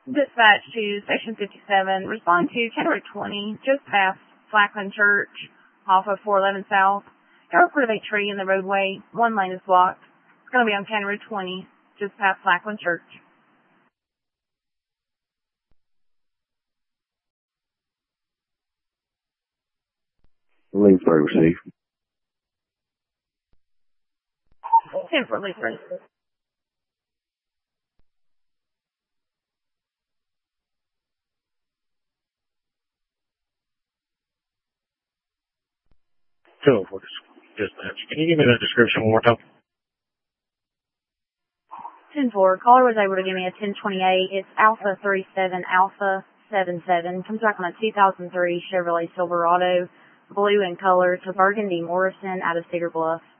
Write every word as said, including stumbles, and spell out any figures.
Dispatch to Station fifty-seven. Respond to January twentieth, just past Flackland Church, off of four eleven South. Got a report of a tree in the roadway. One lane is blocked. It's going to be on January twentieth, just past Flackland Church. Leesburg received. ten for Leesburg. two oh four dispatch. Can you give me that description one more time? ten four. Caller was able to give me a ten twenty-eight. It's Alpha thirty-seven Alpha seventy-seven. Comes back on a two thousand three Chevrolet Silverado, blue in color, to Burgundy Morrison out of Cedar Bluff.